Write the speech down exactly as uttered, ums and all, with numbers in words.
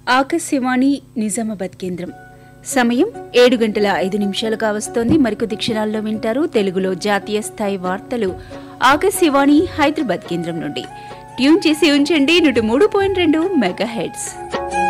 ఆకాశవాణి నిజామాబాద్ కేంద్రం. సమయం ఏడు గంటల ఐదు నిమిషాలు కావస్తోంది. మరికొద్ది క్షణాల్లో వింటారు తెలుగులో జాతీయ స్థాయి వార్తలు ఆకాశవాణి హైదరాబాద్ కేంద్రం నుండి. ట్యూన్ చేసి ఉంచండి నూట మూడు పాయింట్ రెండు మెగా హెడ్స్.